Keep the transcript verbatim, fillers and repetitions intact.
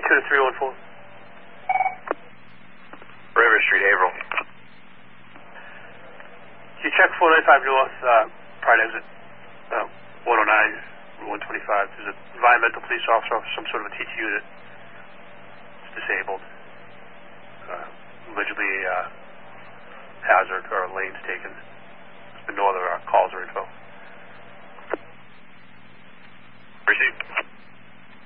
two to three one four. River Street, Haverhill. You check four ninety-five North, uh, private exit, uh, one oh nine, one twenty-five. There's an environmental police officer, some sort of a T T unit. It's disabled. Uh, allegedly a uh, hazard or lanes taken. There's been no other uh, calls or info. Received.